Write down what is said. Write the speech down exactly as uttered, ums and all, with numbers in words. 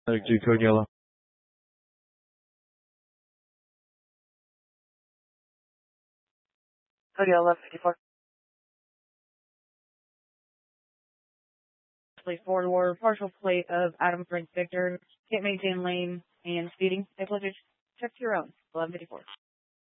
G code yellow. Code yellow, left fifty-four. Plate forward, partial plate of Adam Frank Victor, can't maintain lane and speeding. I pledge check to your own. eleven fifty-four.